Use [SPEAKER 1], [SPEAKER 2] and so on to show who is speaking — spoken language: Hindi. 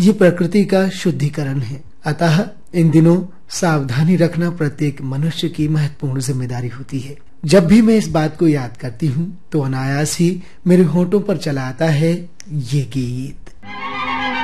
[SPEAKER 1] ये प्रकृति का शुद्धिकरण है। अतः इन दिनों सावधानी रखना प्रत्येक मनुष्य की महत्वपूर्ण जिम्मेदारी होती है। जब भी मैं इस बात को याद करती हूँ तो अनायास ही मेरे होठों पर चला आता है ये गीत।